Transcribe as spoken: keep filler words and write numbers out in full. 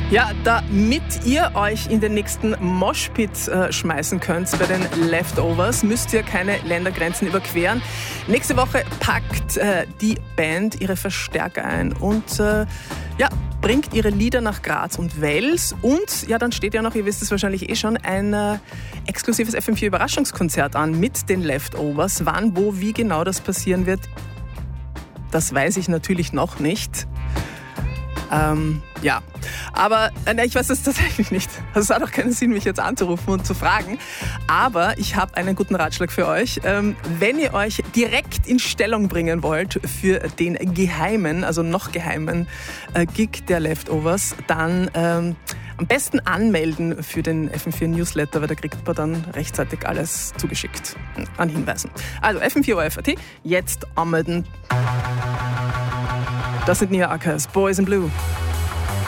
Ja, damit ihr euch in den nächsten Moshpit äh, schmeißen könnt bei den Leftovers, müsst ihr keine Ländergrenzen überqueren. Nächste Woche packt äh, die Band ihre Verstärker ein und äh, ja, bringt ihre Lieder nach Graz und Wels. Und ja, dann steht ja noch, ihr wisst es wahrscheinlich eh schon, ein äh, exklusives F M vier Überraschungskonzert an mit den Leftovers. Wann, wo, wie genau das passieren wird, das weiß ich natürlich noch nicht. Ähm, ja, aber äh, ich weiß es tatsächlich nicht. Also es hat auch keinen Sinn, mich jetzt anzurufen und zu fragen. Aber ich habe einen guten Ratschlag für euch. Ähm, wenn ihr euch direkt in Stellung bringen wollt für den geheimen, also noch geheimen äh, Gig der Leftovers, dann ähm, am besten anmelden für den F M vier Newsletter, weil da kriegt man dann rechtzeitig alles zugeschickt an Hinweisen. Also F M vier O R F punkt A T, jetzt anmelden. Das sind Nia Ackers, Boys in Blue.